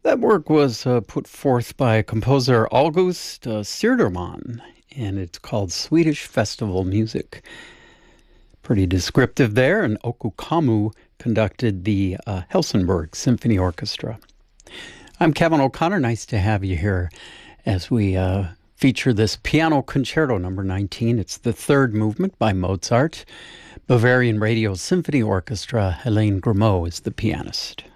That work was put forth by composer August Siderman, and it's called Swedish Festival Music. Pretty descriptive there, and Oku Kamu conducted the Helsingborg Symphony Orchestra. I'm Kevin O'Connor. Nice to have you here as we feature this Piano Concerto number 19. It's the third movement by Mozart. Bavarian Radio Symphony Orchestra, Helene Grimaud is the pianist.